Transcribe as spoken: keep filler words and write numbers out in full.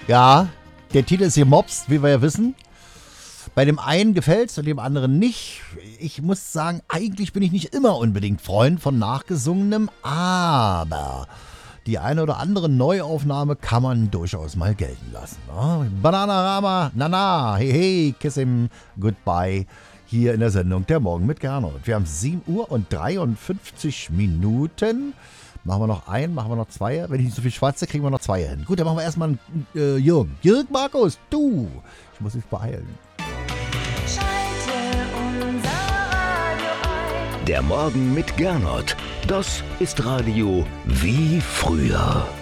Ja, der Titel ist gemobst, wie wir ja wissen. Bei dem einen gefällt's und dem anderen nicht. Ich muss sagen, eigentlich bin ich nicht immer unbedingt Freund von Nachgesungenem, aber die eine oder andere Neuaufnahme kann man durchaus mal gelten lassen. Ne? Bananarama, Nana, hey hey, kiss him, goodbye. Hier in der Sendung Der Morgen mit Gernot. Wir haben sieben Uhr und dreiundfünfzig Minuten. Machen wir noch ein, machen wir noch zwei. Wenn ich nicht so viel schwatze, kriegen wir noch zwei hin. Gut, dann machen wir erstmal einen äh, Jürgen. Jürgen Markus, du. Ich muss mich beeilen. Der Morgen mit Gernot. Das ist Radio wie früher.